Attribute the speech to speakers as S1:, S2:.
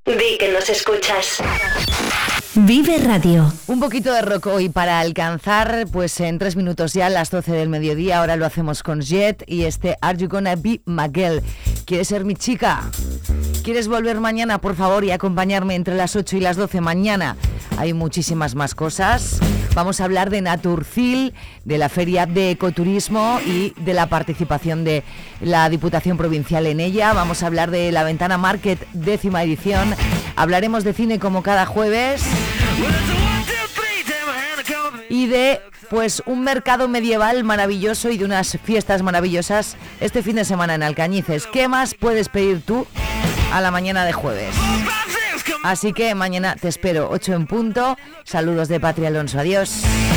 S1: Di que nos escuchas.
S2: Vive Radio.
S3: Un poquito de rock hoy para alcanzar, pues en 3 minutos ya, las 12 del mediodía. Ahora lo hacemos con Jet y Are You Gonna Be My Girl? ¿Quieres ser mi chica? ¿Quieres volver mañana, por favor, y acompañarme entre las 8 y las 12 mañana? Hay muchísimas más cosas. Vamos a hablar de Naturcil, de la Feria de Ecoturismo y de la participación de la Diputación Provincial en ella. Vamos a hablar de la Ventana Market, 10ª edición. Hablaremos de cine como cada jueves. Y de, pues, un mercado medieval maravilloso y de unas fiestas maravillosas este fin de semana en Alcañices. ¿Qué más puedes pedir tú a la mañana de jueves? Así que mañana te espero, 8 en punto. Saludos de Patria Alonso. Adiós.